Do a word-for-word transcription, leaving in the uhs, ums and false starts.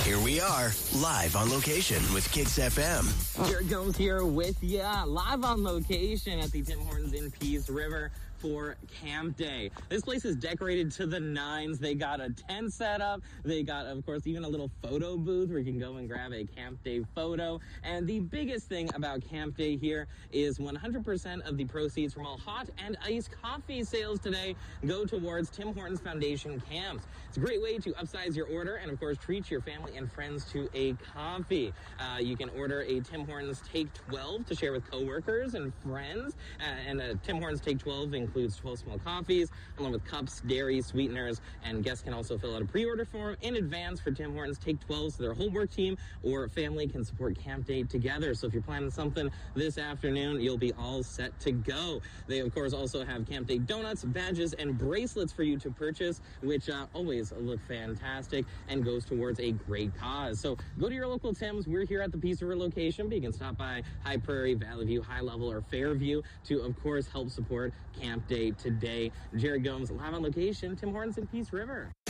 Here we are, live on location with Kicks F M. Jared Gomes here with ya, live on location at the Tim Hortons in Peace River for Camp Day. This place is decorated to the nines. They got a tent set up. They got, of course, even a little photo booth where you can go and grab a Camp Day photo. And the biggest thing about Camp Day here is one hundred percent of the proceeds from all hot and iced coffee sales today go towards Tim Hortons Foundation camps. It's a great way to upsize your order and, of course, treat your family and friends to a coffee. Uh, you can order a Tim Hortons Take twelve to share with coworkers and friends. Uh, and a Tim Hortons Take twelve includes twelve small coffees, along with cups, dairy, sweeteners, and guests can also fill out a pre-order form in advance for Tim Hortons Take twelve so their whole work team or family can support Camp Day together. So if you're planning something this afternoon, you'll be all set to go. They, of course, also have Camp Day donuts, badges, and bracelets for you to purchase, which uh, always look fantastic and goes towards a great cause. So go to your local Tim's. We're here at the Peace River location, but you can stop by High Prairie, Valley View, High Level, or Fairview to, of course, help support Camp Day today. Jared Gomes, live on location, Tim Hortons in Peace River.